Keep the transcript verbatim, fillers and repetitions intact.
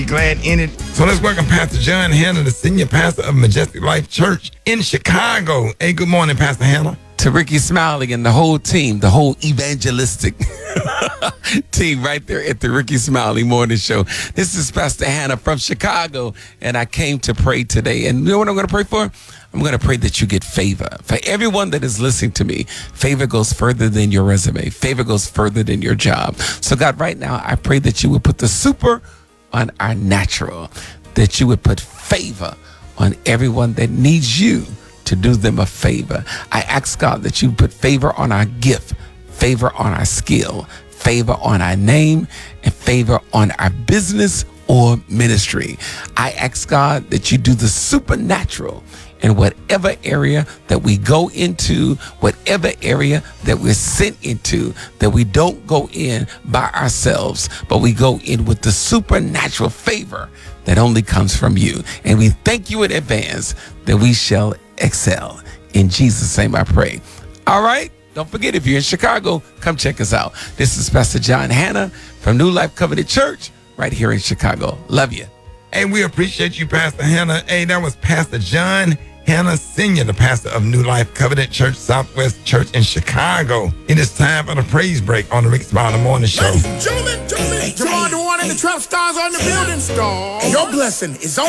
Glad in it. So let's welcome Pastor John Hanna, the senior pastor of Majestic Life Church in Chicago. Hey, good morning, Pastor Hanna. To Ricky Smiley and the whole team, the whole evangelistic team right there at the Ricky Smiley Morning Show. This is Pastor Hanna from Chicago, and I came to pray today. And you know what I'm going to pray for? I'm going to pray that you get favor. For everyone that is listening to me, favor goes further than your resume. Favor goes further than your job. So God, right now, I pray that you would put the super on our natural, that you would put favor on everyone that needs you to do them a favor. I ask God that you put favor on our gift, favor on our skill, favor on our name, and favor on our business or ministry. I ask God that you do the supernatural in whatever area that we go into, whatever area that we're sent into, that we don't go in by ourselves, but we go in with the supernatural favor that only comes from you. And we thank you in advance that we shall excel. In Jesus' name I pray. All right? Don't forget, if you're in Chicago, come check us out. This is Pastor John Hanna from New Life Covenant Church right here in Chicago. Love you. And we appreciate you, Pastor Hanna. Hey, that was Pastor John Hanna Senior, the pastor of New Life Covenant Church, Southwest Church in Chicago. It is time for the praise break on the Rick Smiley Morning Show. Ladies and gentlemen, gentlemen, Jamal the one and the trap stars on the building. Your blessing is on